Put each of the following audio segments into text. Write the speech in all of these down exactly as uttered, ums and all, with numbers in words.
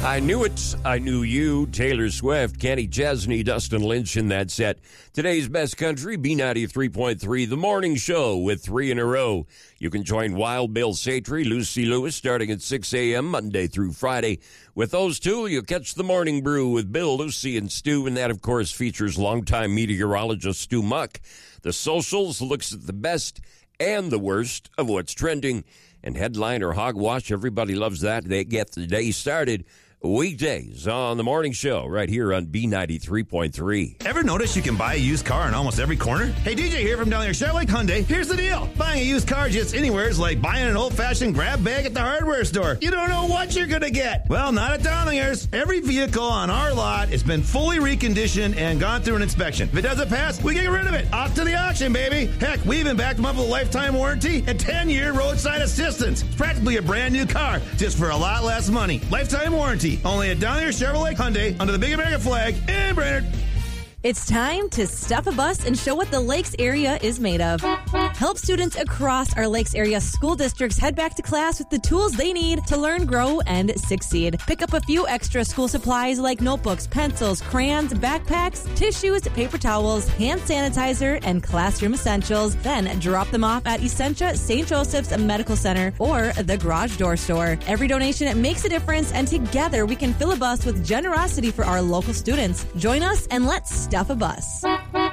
I knew it. I knew you. Taylor Swift, Kenny Chesney, Dustin Lynch in that set. Today's Best Country, B ninety-three point three, The Morning Show with three in a row. You can join Wild Bill Satry, Lucy Lewis, starting at six a.m. Monday through Friday. With those two, you'll catch The Morning Brew with Bill, Lucy, and Stu, and that, of course, features longtime meteorologist Stu Muck. The Socials looks at the best and the worst of what's trending. And Headliner Hogwash, everybody loves that. They get the day started weekdays on The Morning Show right here on B ninety-three point three. Ever notice you can buy a used car on almost every corner? Hey, D J here from down there, Chevrolet Hyundai. Here's the deal. Buying a used car just anywhere is like buying an old-fashioned grab bag at the hardware store. You don't know what you're going to get. Well, not at Downingers. Every vehicle on our lot has been fully reconditioned and gone through an inspection. If it doesn't pass, we get rid of it. Off to the auction, baby. Heck, we even backed them up with a lifetime warranty and ten-year roadside assistance. It's practically a brand new car, just for a lot less money. Lifetime warranty. Only at Down Here Chevrolet Hyundai under the Big American flag in Brainerd. It's time to stuff a bus and show what the Lakes area is made of. Help students across our Lakes area school districts head back to class with the tools they need to learn, grow, and succeed. Pick up a few extra school supplies like notebooks, pencils, crayons, backpacks, tissues, paper towels, hand sanitizer, and classroom essentials. Then drop them off at Essentia Saint Joseph's Medical Center or the Garage Door Store. Every donation makes a difference, and together we can fill a bus with generosity for our local students. Join us and let's stuff a bus.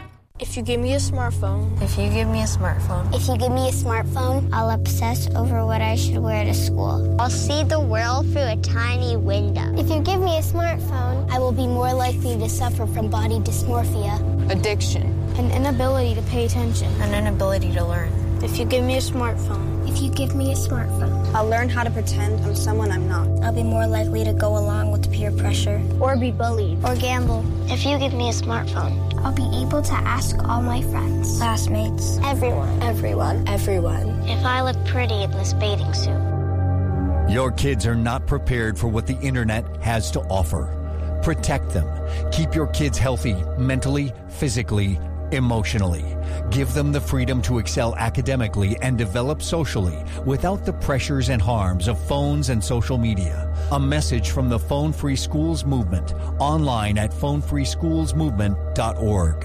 If you give me a smartphone. If you give me a smartphone. If you give me a smartphone, I'll obsess over what I should wear to school. I'll see the world through a tiny window. If you give me a smartphone, I will be more likely to suffer from body dysmorphia, Addiction. an inability to pay attention, An inability to learn. If you give me a smartphone. If you give me a smartphone, I'll learn how to pretend I'm someone I'm not. I'll be more likely to go along with peer pressure, Or be bullied. or gamble. If you give me a smartphone, I'll be able to ask all my friends, classmates, Everyone. Everyone. Everyone. if I look pretty in this bathing suit. Your kids are not prepared for what the internet has to offer. Protect them. Keep your kids healthy mentally, physically, emotionally. Give them the freedom to excel academically and develop socially without the pressures and harms of phones and social media. A message from the Phone Free Schools Movement, online at phone free schools movement dot org.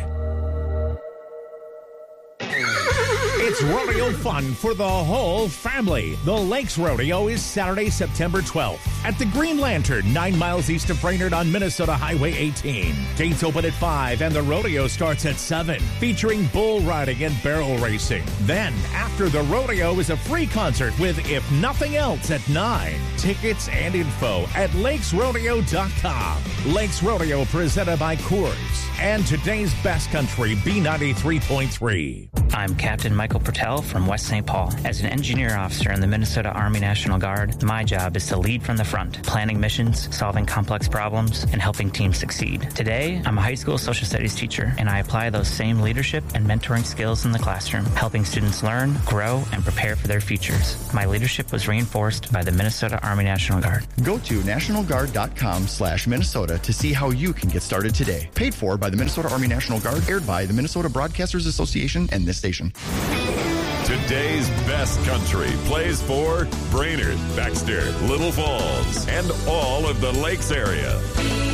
It's rodeo fun for the whole family. The Lakes Rodeo is Saturday, September twelfth at the Green Lantern, nine miles east of Brainerd on Minnesota Highway eighteen. Gates open at five and the rodeo starts at seven, featuring bull riding and barrel racing. Then, after the rodeo is a free concert with If Nothing Else at nine. Tickets and info at lakes rodeo dot com. Lakes Rodeo presented by Coors and today's Best Country, B ninety-three point three. I'm Captain Michael Pertel from West Saint Paul. As an engineer officer in the Minnesota Army National Guard, my job is to lead from the front, planning missions, solving complex problems, and helping teams succeed. Today, I'm a high school social studies teacher, and I apply those same leadership and mentoring skills in the classroom, helping students learn, grow, and prepare for their futures. My leadership was reinforced by the Minnesota Army National Guard. Go to national guard dot com slash Minnesota to see how you can get started today. Paid for by the Minnesota Army National Guard, aired by the Minnesota Broadcasters Association and this station. Today's Best Country plays for Brainerd, Baxter, Little Falls, and all of the Lakes area.